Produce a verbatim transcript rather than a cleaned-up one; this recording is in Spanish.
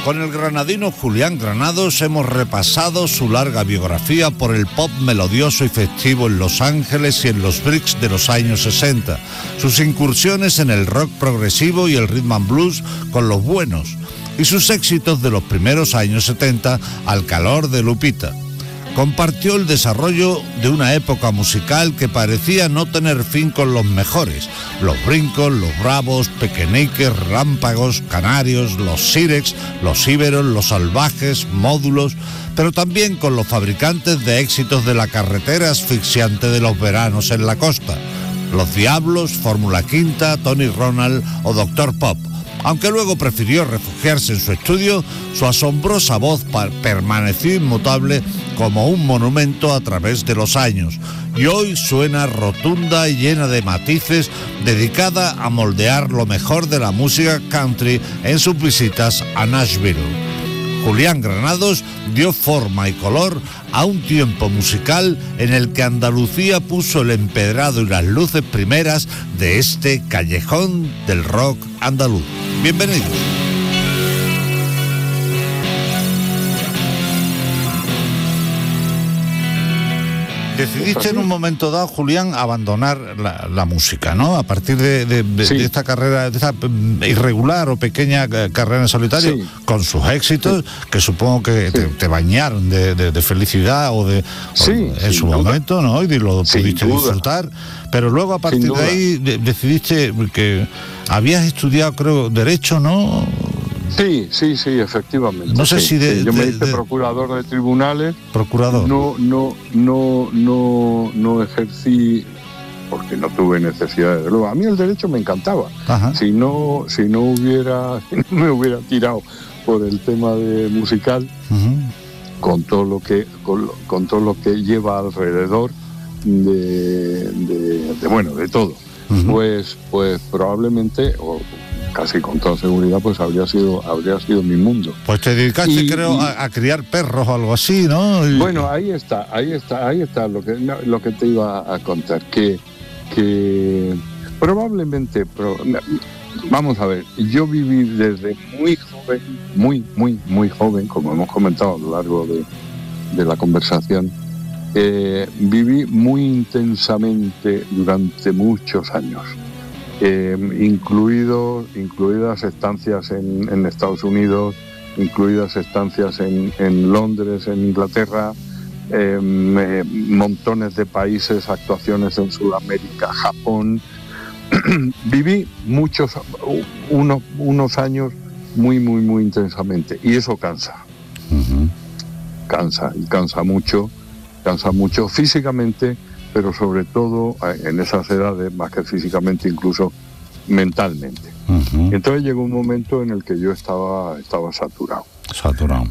Con el granadino Julián Granados hemos repasado su larga biografía por el pop melodioso y festivo en Los Ángeles y en los Bricks de los años sesenta, sus incursiones en el rock progresivo y el rhythm and blues con Los Buenos, y sus éxitos de los primeros años setenta al calor de Lupita. Compartió el desarrollo de una época musical que parecía no tener fin con los mejores: los Brincos, los Bravos, Pequeñiques, Relámpagos, Canarios, los Sirex, los Íberos, los Salvajes, Módulos, pero también con los fabricantes de éxitos de la carretera asfixiante de los veranos en la costa: Los Diablos, Fórmula Quinta, Tony Ronald o Doctor Pop. Aunque luego prefirió refugiarse en su estudio, su asombrosa voz permaneció inmutable como un monumento a través de los años, y hoy suena rotunda y llena de matices, dedicada a moldear lo mejor de la música country en sus visitas a Nashville. Julián Granados dio forma y color a un tiempo musical en el que Andalucía puso el empedrado y las luces primeras de este callejón del rock andaluz. Bienvenidos. Decidiste en un momento dado, Julián, abandonar la, la música, ¿no? A partir de, de, de, sí. de esta carrera, de esta irregular o pequeña carrera en solitario, sí. con sus éxitos, sí. que supongo que sí. te, te bañaron de, de, de felicidad o de sí, o en su duda. momento, ¿no? Y lo sin pudiste duda. disfrutar. Pero luego, a partir de ahí, de, decidiste que habías estudiado, creo, Derecho, ¿no? Sí, sí, sí, efectivamente. No sé sí, si de, sí. Yo de, me hice de, procurador de tribunales. Procurador. No, no, no, no, no ejercí porque no tuve necesidad de verlo. A mí el derecho me encantaba. Ajá. Si no, si no hubiera, si no me hubiera tirado por el tema de musical, uh-huh. con todo lo que, con, con todo lo que lleva alrededor de, de, de bueno, de todo, uh-huh. pues, pues probablemente. O, casi con toda seguridad, pues habría sido habría sido mi mundo. Pues te dedicaste, y, creo, y, a, a criar perros o algo así, ¿no? Y... Bueno, ahí está, ahí está, ahí está lo que lo que te iba a contar, que que probablemente, pro, vamos a ver, yo viví desde muy joven, muy, muy, muy joven, como hemos comentado a lo largo de, de la conversación, eh, viví muy intensamente durante muchos años. Eh, incluido, incluidas estancias en, en Estados Unidos, incluidas estancias en, en Londres, en Inglaterra, eh, eh, montones de países, actuaciones en Sudamérica, Japón. Viví muchos, uno, unos años muy, muy, muy intensamente, y eso cansa. Uh-huh. Cansa, y cansa mucho, cansa mucho físicamente, pero sobre todo en esas edades, más que físicamente, incluso mentalmente. Uh-huh. Entonces llegó un momento en el que yo estaba, estaba saturado. Saturado.